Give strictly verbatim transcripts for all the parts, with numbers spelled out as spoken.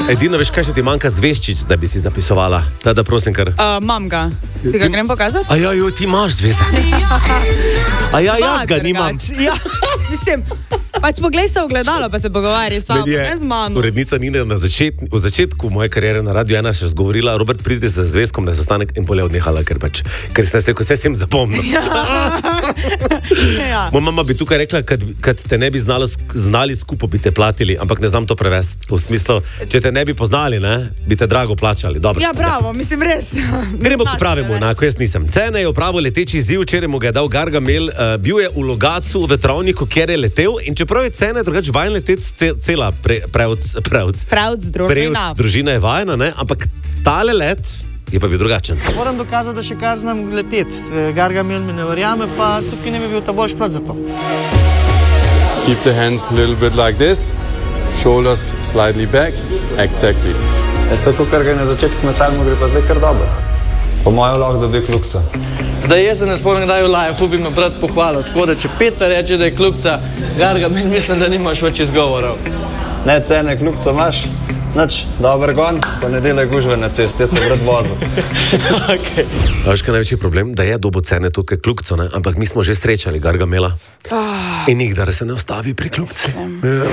Edino, veš, kaj še ti manjka zvezčic, da bi si zapisovala. Tada, prosim, kar. Uh, mam ga. Ti ga grem pokazati? A ja, jo, ti imaš zvezek. A ja, jaz ga nimam. Ja, mislim, pač poglej se v gledalo, pa se pogovarjaj s sabo, ne z mano. Urednica Nina na začet, v začetku moje kariere na Radio ena še zgovorila, Robert, pridi z zvezkom na sestanek in pol je odnehala, ker pač, ker sem rekel, vse sem zapomnil. Ja. Ja. Moja mama bi tukaj rekla, kad, kad te ne bi znalo, znali skupaj, bi te platili, ampak ne znam to prevesti. V smislu, če te ne bi poznali, ne, bi te drago plačali. Dobro, ja, bravo, mislim, res. Gremo k pravemu, enako, jaz nisem. Cene je opravil leteči izziv, včeraj mu ga je dal Gargamel, uh, bil je v Logatcu, v vetrovniku, kjer je letel in čeprav je cene drugače vajen leteti ce, cela pre, prevc, prevc, Prevc družina. Prevc družina je vajena, ne, ampak tale let je pa bil drugačen. Moram dokazati, da še kar znam leteti. Gargamel mi ne verjame, pa tukaj ne bi bil ta boljš plat za to. Keep the hands a little bit like this. Shoulders slightly back. Exactly. Vse to, kar ga je na začetku metal, mu gre pa zdaj kar dobro. Po mojem lahko dobi kljukca. Zdaj jaz se ne spomnim, kdaj v live bi me brat pohvalil, tako da če Peter reče, da je kljukca, Gargamel, mislim, da nimaš več izgovorov. Ne, cene kljukca imaš, nič, dober gon, pa ne delaj gužve na cesti, jaz sem brat vozil. Okay. Veš, kaj največji problem? Da je dobo cene tukaj kljukco, ne? Ampak mi smo že srečali Gargamela. Oh. In nikdar se ne ostavi pri kljukci. Ja.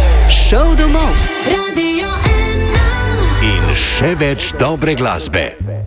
Šov domov. Radio ena. In še več dobre glasbe.